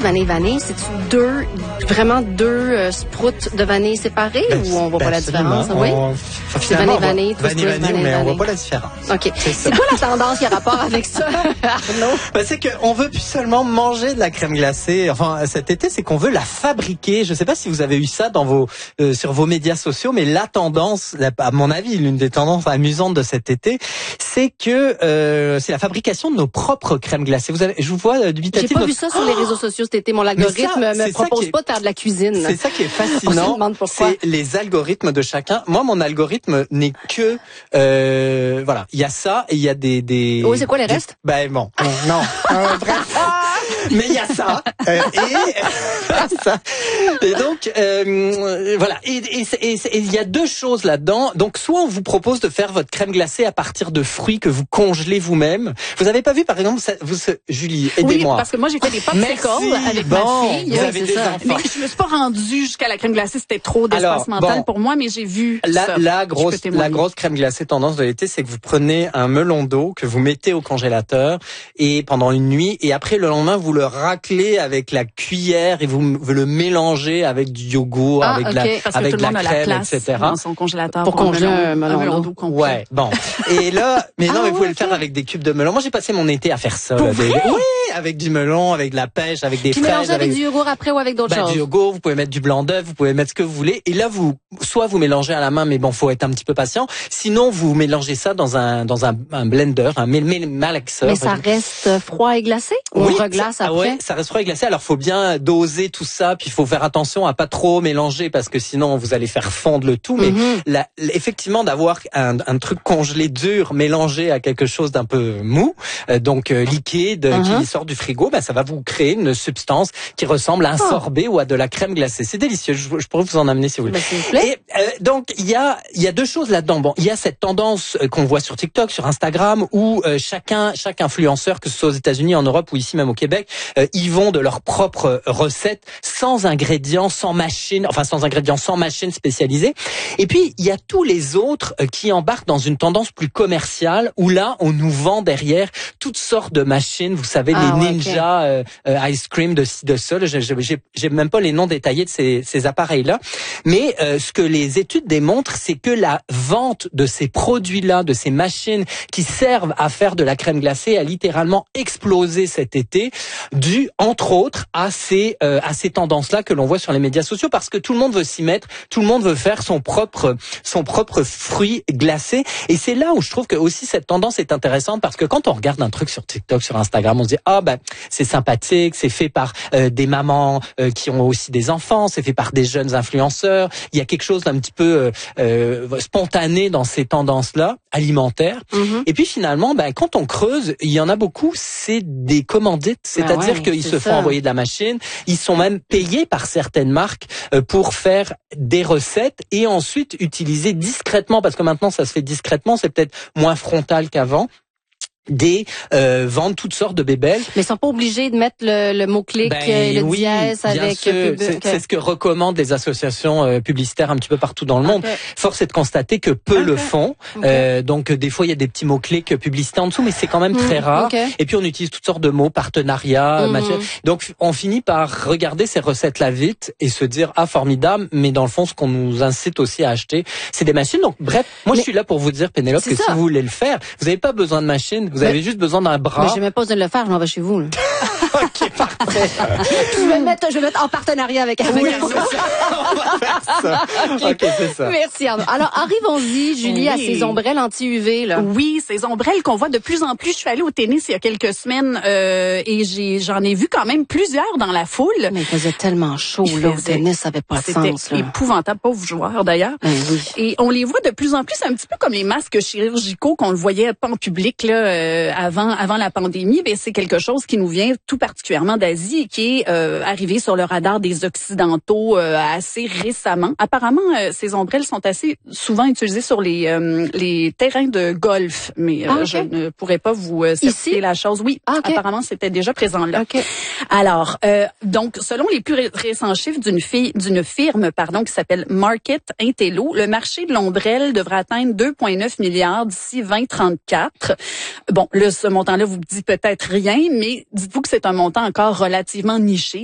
vanille, c'est-tu vraiment deux sprouts de vanille séparés ou on voit pas la différence? Oui. C'est vanille, vanille, mais on voit pas la différence. OK. C'est quoi la tendance qui a rapport avec ça, Arnaud? C'est qu'on veut plus seulement manger de la crème glacée. Enfin, cet été, c'est qu'on veut la fabriquer. Je sais pas si vous avez eu ça sur vos médias sociaux, mais la tendance, à mon avis, l'une des tendances amusantes de cet été, c'est que c'est la fabrication de nos propres crèmes glacées. Je vous vois dubitatif. J'ai pas vu ça sur les réseaux sociaux cet été. Mon algorithme me propose pas de faire de la cuisine. C'est ça qui est fascinant. C'est les algorithmes de chacun. Moi, mon algorithme n'est que voilà, il y a ça et il y a des. Oui, c'est quoi les restes? Ben bon, non. Bref. Mais il y a ça et donc voilà et il y a deux choses là-dedans. Donc soit on vous propose de faire votre crème glacée à partir de fruits que vous congelez vous-même. Vous avez pas vu par exemple Julie, aidez-moi. Oui, parce que moi j'ai fait des popsicles avec ma fille. Vous avez des enfants. Mais je me suis pas rendue jusqu'à la crème glacée, c'était trop d'espace mental pour moi, mais j'ai vu la grosse crème glacée tendance de l'été, c'est que vous prenez un melon d'eau que vous mettez au congélateur et pendant une nuit et après le lendemain vous le raclez avec la cuillère et vous le mélangez avec du yogourt, avec la crème, etc. Dans son congélateur pour congeler un melon d'eau complet. Ouais, bon. Et là, mais non, mais vous pouvez le faire avec des cubes de melon. Moi, j'ai passé mon été à faire ça. Oui, avec du melon, avec de la pêche, avec des fraises. Mélanger avec du yogourt après ou avec d'autres choses? Du yogourt, vous pouvez mettre du blanc d'œuf, vous pouvez mettre ce que vous voulez. Et là, soit vous mélangez à la main, mais bon, faut être un petit peu patient. Sinon, vous mélangez ça dans un blender, un malaxeur. Mais ça reste froid et glacé? Ou on reglace après? Oui, ça reste froid et glacé. Alors, faut bien doser tout ça, puis il faut faire attention à pas trop mélanger parce que sinon, vous allez faire fondre le tout. Mais effectivement, d'avoir un truc congelé dur mélangé à quelque chose d'un peu mou, donc liquide, qui sort du frigo, ça va vous créer une substance qui ressemble à un sorbet ou à de la crème glacée. C'est délicieux. Je pourrais vous en amener si vous voulez. S'il vous plaît. Et donc il y a deux choses là-dedans. Bon, il y a cette tendance qu'on voit sur TikTok, sur Instagram, où chaque influenceur, que ce soit aux États-Unis, en Europe ou ici même au Québec, ils vont de leur propre recette, sans ingrédients spécialisées. Et puis il y a tous les autres qui embarquent dans une tendance plus commerciale, où là on nous vend derrière toutes sortes de machines, vous savez, les Ninja Ice Cream de ci de ça. J'ai même pas les noms détaillés de ces appareils-là, mais ce que les études démontrent, c'est que la vente de ces produits-là, de ces machines qui servent à faire de la crème glacée, a littéralement explosé cet été, dû entre autres à ces tendances-là que l'on voit sur les médias sociaux, parce que tout le monde veut s'y mettre, tout le monde veut faire son propre fruit glacé. Et c'est là où je trouve que aussi cette tendance est intéressante, parce que quand on regarde un truc sur TikTok, sur Instagram, on se dit c'est sympathique, c'est fait par des mamans qui ont aussi des enfants, c'est fait par des jeunes influenceurs. Il y a quelque chose d'un petit peu spontané dans ces tendances-là alimentaires. Et puis finalement, quand on creuse, il y en a beaucoup, c'est des commandites, c'est-à-dire qu'ils se font envoyer de la machine. Ils sont même payés par certaines marques pour faire des recettes et ensuite utiliser discrètement, parce que maintenant ça se fait discrètement, c'est peut-être moins frontal qu'avant, vendent toutes sortes de bébelles. Mais ils sont pas obligés de mettre le mot-clic et le dièse avec... C'est ce que recommandent les associations publicitaires un petit peu partout dans le monde. Force est de constater que peu le font. Donc des fois il y a des petits mots-clics publicitaires en dessous, mais c'est quand même très rare. Et puis on utilise toutes sortes de mots, partenariat, donc on finit par regarder ces recettes-là vite et se dire formidable, mais dans le fond ce qu'on nous incite aussi à acheter, c'est des machines. Donc bref, je suis là pour vous dire, Pénélope, que si vous voulez le faire, vous n'avez pas besoin de machine. Vous avez juste besoin d'un bras. Mais j'ai même pas besoin de le faire, je m'en vais chez vous. Là. OK, parfait. je vais me mettre en partenariat avec on va faire ça. OK, c'est ça. Merci Arnaud. Alors, arrivons-y, Julie, à ces ombrelles anti-UV, là. Oui, ces ombrelles qu'on voit de plus en plus. Je suis allée au tennis il y a quelques semaines et j'en ai vu quand même plusieurs dans la foule. Mais il faisait tellement chaud, là, au tennis, ça avait pas de sens. C'était épouvantable, pauvres joueurs, d'ailleurs. Oui. Et on les voit de plus en plus, un petit peu comme les masques chirurgicaux qu'on le voyait pas en public, là, avant la pandémie. Ben, c'est quelque chose qui nous vient tout particulièrement d'Asie et qui est arrivé sur le radar des Occidentaux assez récemment. Apparemment, ces ombrelles sont assez souvent utilisées sur les terrains de golf, mais je ne pourrais pas vous certifier la chose. Oui, apparemment, c'était déjà présent là. Alors, donc, selon les plus récents chiffres d'une firme, qui s'appelle Market Intello, le marché de l'ombrelle devrait atteindre 2,9 milliards d'ici 2034. Bon, là, ce montant-là vous dit peut-être rien, mais dites-vous que c'est un montant encore relativement niché.